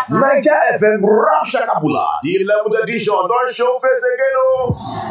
Naija FM Rap Shakabula, the 11th edition, don't show face again, oh.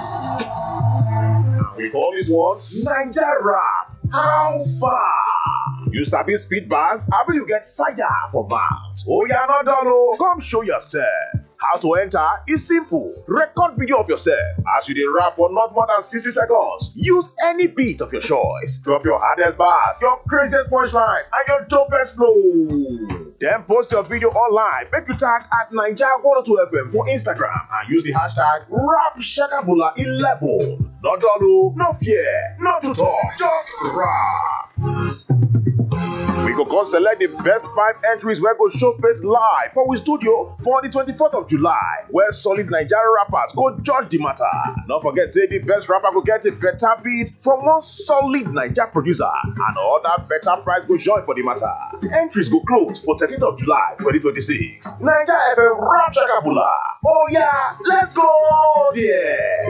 We call this one Naija Rap. How far? You sabi speed bars? How will you get fire for mouth? Oh, you're not done, oh. Come show yourself. How to enter is simple. Record video of yourself as you dey rap for not more than 60 seconds. Use any beat of your choice. Drop your hardest bars, your craziest punchlines, and your dopest flow. Then post your video online. Make you tag at Naija102FM for Instagram and use the hashtag RapShakabula11. Not done, oh. No fear, not to talk, just rap. We go come select the best 5 entries where go show face live for we studio for the 24th of July, where solid Nigerian rappers go judge the matter. Don't forget, say the best rapper go get a better beat from one solid Niger producer, and other better prize go join for the matter. The entries go close for 13th of July 2026. Naija FM Rap Shakabula. Oh yeah, let's go there.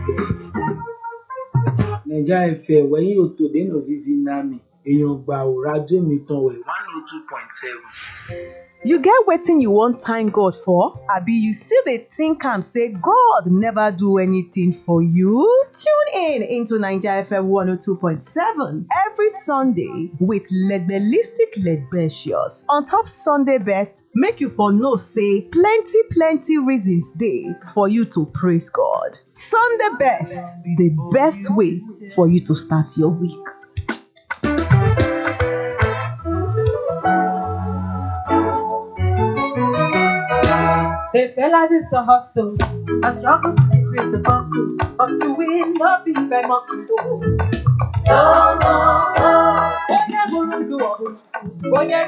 Naija FM wẹ̀yìn òtò dènà vivi nami èèyàn gbà ò rájò mi tán wẹ̀ 102.7. You get wetin you wan thank God for? Abi you still dey think am say God never do anything for you? Tune in into Naija FM 102.7 every Sunday with Legbelistic Legbetious. On top Sunday best, make you for know say plenty reasons dey for you to praise God. Sunday best, the best way for you to start your week. They say life is a hustle. I struggle to get with the bustle, but to win the big I must do. No. They never do